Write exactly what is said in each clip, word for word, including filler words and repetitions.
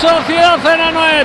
Sociedad en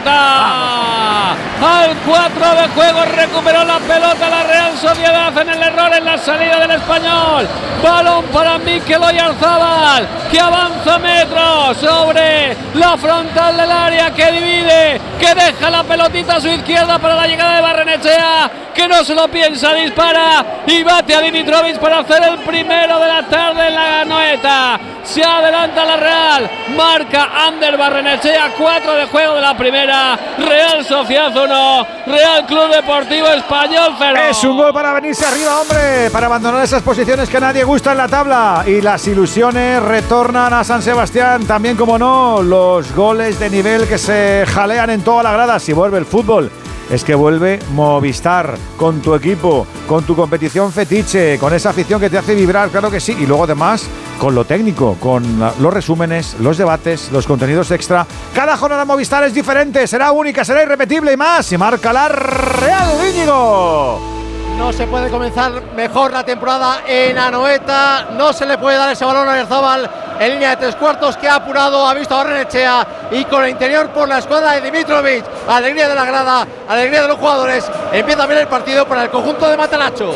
Anoeta. Al cuatro de juego recuperó la pelota la Real Sociedad en el error en la salida del Español. Balón para Mikel Oyarzábal, que avanza metros sobre la frontal del área, que divide, que deja la pelotita a su izquierda para la llegada de Barrenechea, que no se lo piensa, dispara y bate a Dimitrovic para hacer el primero de la tarde en la Anoeta. Se adelanta la Real, marca Ander Barrenechea, cuatro de juego de la primera. Real Sociedad uno, Real Club Deportivo Español cero. Es un gol para venirse arriba, hombre, para abandonar esas posiciones que nadie gusta en la tabla, y las ilusiones retornan a San Sebastián, también, como no, los goles de nivel que se jalean en toda la grada. Si vuelve el fútbol, es que vuelve Movistar, con tu equipo, con tu competición fetiche, con esa afición que te hace vibrar, claro que sí, y luego además con lo técnico, con los resúmenes, los debates, los contenidos extra. Cada jornada Movistar es diferente, será única, será irrepetible y más. Y marca la Real, Íñigo. No se puede comenzar mejor la temporada en Anoeta. No se le puede dar ese balón a Oyarzábal en línea de tres cuartos, que ha apurado, ha visto a Barrenechea, y con el interior por la escuadra de Dimitrovic. Alegría de la grada, alegría de los jugadores. Empieza bien el partido para el conjunto de Matanacho.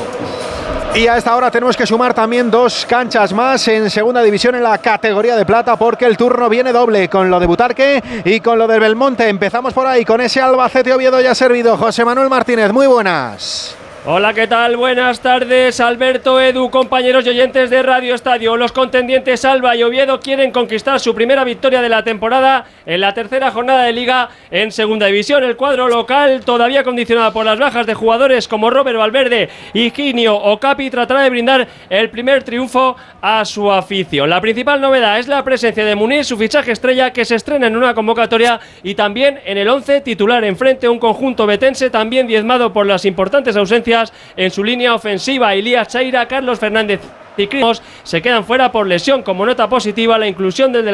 Y a esta hora tenemos que sumar también dos canchas más en segunda división en la categoría de plata, porque el turno viene doble con lo de Butarque y con lo del Belmonte. Empezamos por ahí con ese Albacete Oviedo ya servido. José Manuel Martínez, muy buenas. Hola, ¿qué tal? Buenas tardes, Alberto, Edu, compañeros y oyentes de Radio Estadio. Los contendientes Alba y Oviedo quieren conquistar su primera victoria de la temporada en la tercera jornada de Liga en Segunda División. El cuadro local, todavía condicionado por las bajas de jugadores como Robert Valverde, Higinio o Capi, tratará de brindar el primer triunfo a su afición. La principal novedad es la presencia de Munir, su fichaje estrella, que se estrena en una convocatoria y también en el once titular, enfrente a un conjunto betense también diezmado por las importantes ausencias en su línea ofensiva. Elías Chaira, Carlos Fernández y Crismos se quedan fuera por lesión. Como nota positiva, la inclusión del